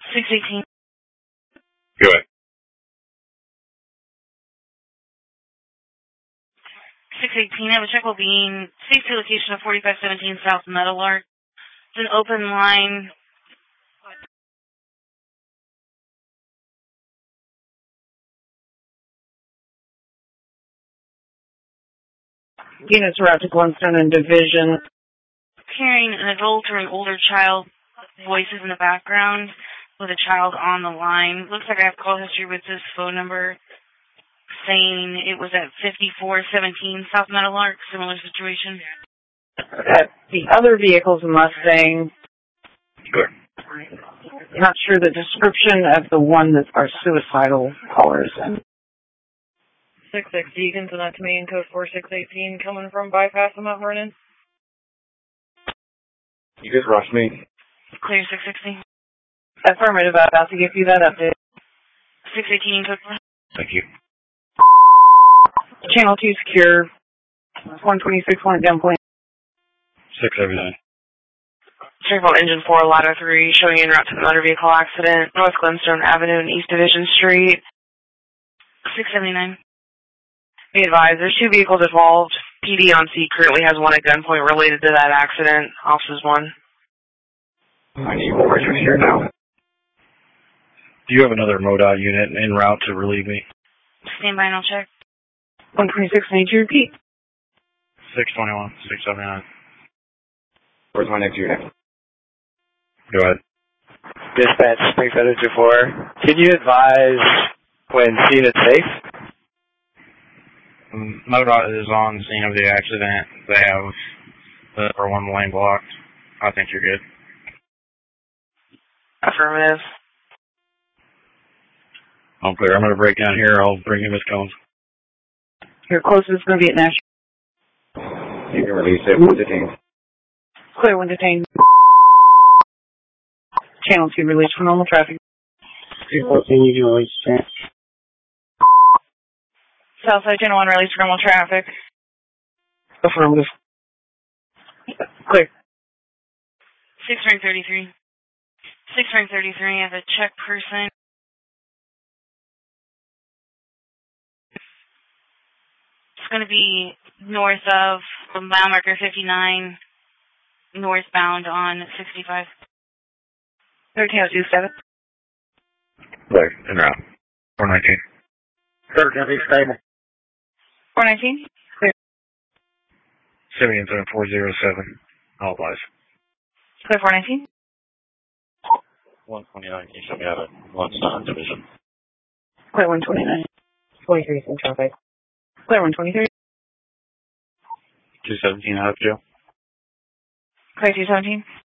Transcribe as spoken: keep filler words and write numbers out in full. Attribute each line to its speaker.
Speaker 1: six eighteen.
Speaker 2: Go ahead.
Speaker 1: six eighteen, I have a check will be in safety location of forty-five seventeen South Meadowlark. It's an open line.
Speaker 3: Units route to Glenstone and Division.
Speaker 1: Hearing an adult or an older child voices in the background with a child on the line. Looks like I have call history with this phone number saying it was at fifty-four seventeen South Meadowlark. Similar situation.
Speaker 3: Uh, the other vehicle's a Mustang.
Speaker 2: Good.
Speaker 3: Not sure the description of the one that our suicidal callers in.
Speaker 4: six six Deacon, send that to me in code four six eighteen, coming from bypass of Mount Vernon.
Speaker 2: You just rushed me.
Speaker 1: Clear six sixty.
Speaker 3: Affirmative, I'm about to give you that update.
Speaker 1: six eighteen code four.
Speaker 2: Thank you.
Speaker 3: Channel two secure. one twenty-six went gunpoint.
Speaker 2: six seventy-nine.
Speaker 4: Checkpoint engine four, ladder three, showing you en route to the motor vehicle accident, North Glenstone Avenue and East Division Street.
Speaker 1: six seventy-nine.
Speaker 4: Be advised, there's two vehicles involved. P D on scene currently has one at gunpoint related to that accident. Officers one.
Speaker 2: I need more right here now. Do you have another MoDOT unit en route to relieve me?
Speaker 1: Stand by and I'll check.
Speaker 3: one twenty-six, need you repeat.
Speaker 2: six twenty-one, six seventy-nine. Where's my next unit? Go ahead.
Speaker 5: Dispatch, Springfield two four. Can you advise when seen it safe?
Speaker 2: Um, MoDOT is on the scene of the accident. They have the number one lane blocked. I think you're good.
Speaker 4: Affirmative.
Speaker 2: I'm clear. I'm going to break down here. I'll bring you Miss Combs.
Speaker 3: Your closest is going to be at National.
Speaker 2: You can release it. One detained.
Speaker 3: Clear when detained. Channel two released from normal traffic.
Speaker 2: two fourteen, you can release it.
Speaker 4: Southside Channel one, release normal traffic.
Speaker 3: Affirmative. Clear.
Speaker 1: six rank thirty-three. six rank thirty-three, I have a check person. It's going to be north of mile marker fifty-nine, northbound on sixty-five.
Speaker 3: thirteen oh two seven.
Speaker 2: Clear. En route. four nineteen.
Speaker 5: thirteen stable.
Speaker 1: four nineteen?
Speaker 3: Clear.
Speaker 2: Simeon four zero seven. All applies.
Speaker 1: Clear four nineteen?
Speaker 2: one twenty-nine. You should be out of one Sun Division.
Speaker 3: Clear one twenty-nine. twenty-three in traffic. Clear one twenty-three.
Speaker 2: two seventeen out of jail.
Speaker 1: Clear two seventeen?